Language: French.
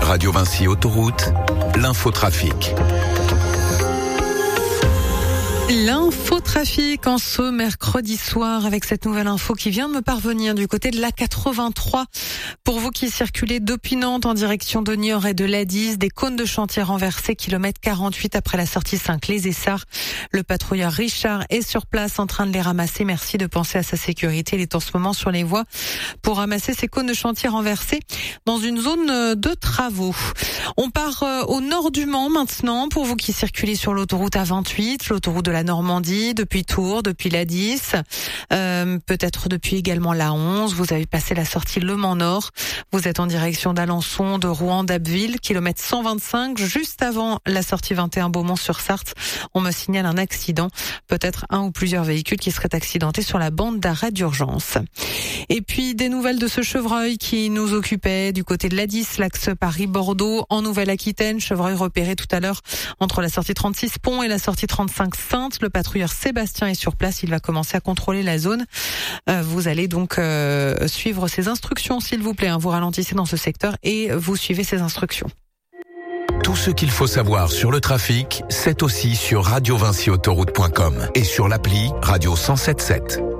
Radio Vinci Autoroute, l'infotrafic. L'infotrafic en ce mercredi soir avec cette nouvelle info qui vient de me parvenir du côté de l'A83. Pour vous qui circulez depuis Nantes en direction de Niort et de l'A10, des cônes de chantier renversés, kilomètre 48 après la sortie Saint-Clé-Essarts. Le patrouilleur Richard est sur place en train de les ramasser. Merci de penser à sa sécurité. Il est en ce moment sur les voies pour ramasser ces cônes de chantier renversés dans une zone de travaux. On part au nord du Mans maintenant pour vous qui circulez sur l'autoroute A28, l'autoroute de la Normandie, depuis Tours, depuis l'A10, peut-être depuis également l'A11. Vous avez passé la sortie Le Mans Nord. Vous êtes en direction d'Alençon, de Rouen, d'Abbeville, kilomètre 125, juste avant la sortie 21 Beaumont-sur-Sarthe. On me signale un accident, peut-être un ou plusieurs véhicules qui seraient accidentés sur la bande d'arrêt d'urgence. Et puis des nouvelles de ce chevreuil qui nous occupait du côté de l'A10, l'axe Paris-Bordeaux, en Nouvelle-Aquitaine. Chevreuil repéré tout à l'heure entre la sortie 36 Pont et la sortie 35 Sainte. Le patrouilleur Sébastien est sur place, il va commencer à contrôler la zone. Vous allez donc suivre ses instructions s'il vous plaît. Vous ralentissez dans ce secteur et vous suivez ses instructions. Tout ce qu'il faut savoir sur le trafic, c'est aussi sur radiovinciautoroute.com et sur l'appli Radio 107.7.